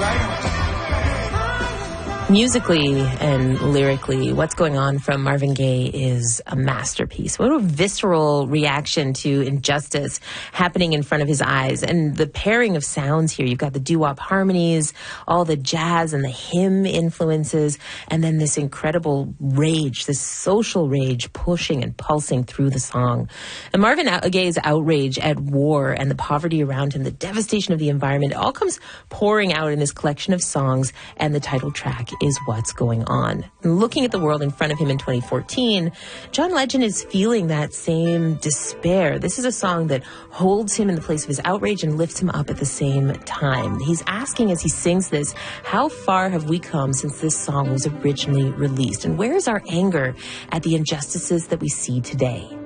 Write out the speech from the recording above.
Musically and lyrically, what's going on from Marvin Gaye is a masterpiece. What a visceral reaction to injustice happening in front of his eyes. And the pairing of sounds here, you've got the doo-wop harmonies, all the jazz and the hymn influences, and then this incredible rage, this social rage pushing and pulsing through the song. And Marvin Gaye's outrage at war and the poverty around him, the devastation of the environment, it all comes pouring out in this collection of songs, and the title track is What's Going On. And looking at the world in front of him in 2014, John Legend is feeling that same despair. This is a song that holds him in the place of his outrage and lifts him up at the same time. He's asking as he sings this, how far have we come since this song was originally released? And where is our anger at the injustices that we see today?